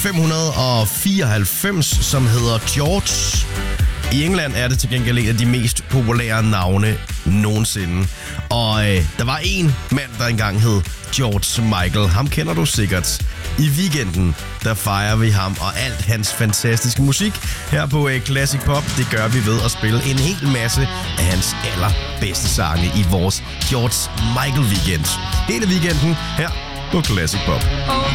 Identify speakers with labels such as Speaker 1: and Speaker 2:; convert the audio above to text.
Speaker 1: 594, som hedder George. I England er det til gengæld en af de mest populære navne nogensinde. Og der var en mand, der engang hed George Michael. Ham kender du sikkert. I weekenden, der fejrer vi ham og alt hans fantastiske musik her på Classic Pop. Det gør vi ved at spille en hel masse af hans allerbedste sange i vores George Michael Weekend. Hele weekenden her på Classic Pop.